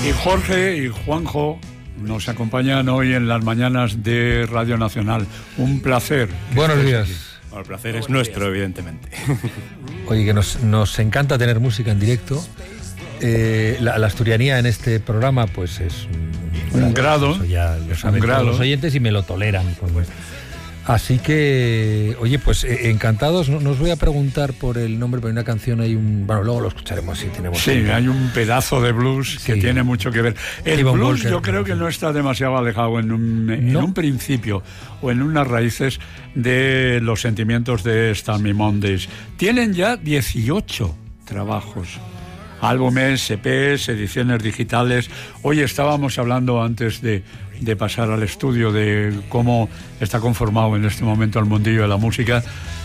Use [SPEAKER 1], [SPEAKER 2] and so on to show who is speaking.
[SPEAKER 1] Y Jorge y Juanjo nos acompañan hoy en las mañanas de Radio Nacional. Un placer.
[SPEAKER 2] Buenos días.
[SPEAKER 3] Bueno, el placer es nuestro, evidentemente.
[SPEAKER 2] Oye, que nos encanta tener música en directo. La asturianía en este programa pues es
[SPEAKER 1] un grado.
[SPEAKER 2] Eso ya lo saben todos los oyentes y me lo toleran. Pues. Así que, oye, pues encantados. No os voy a preguntar por el nombre, pero hay una canción, bueno, luego lo escucharemos si tenemos
[SPEAKER 1] tiempo. Sí, hay un pedazo de blues que tiene mucho que ver. El Ivan blues Walker, yo creo que no está demasiado alejado en un principio o en unas raíces de los sentimientos de Stormy Mondays. Tienen ya 18 trabajos. Álbumes, EPs, ediciones digitales. Hoy estábamos hablando antes de pasar al estudio de cómo está conformado en este momento el mundillo de la música.